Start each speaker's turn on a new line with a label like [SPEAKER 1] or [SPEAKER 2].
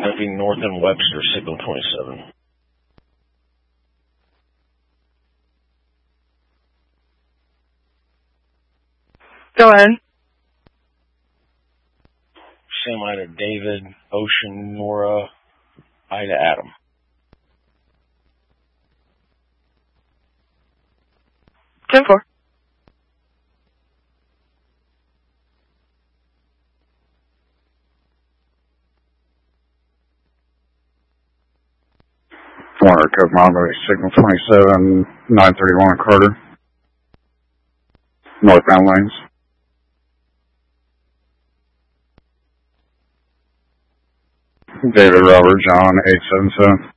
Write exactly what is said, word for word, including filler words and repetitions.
[SPEAKER 1] That'd be North and Webster, signal twenty-seven.
[SPEAKER 2] Go ahead.
[SPEAKER 1] Sam Ida David, Ocean Nora, Ida Adam.
[SPEAKER 2] ten four.
[SPEAKER 3] Warner Coke Monterey, signal twenty-seven, nine thirty-one Carter. Northbound lanes. David Robert John, eight seven seven.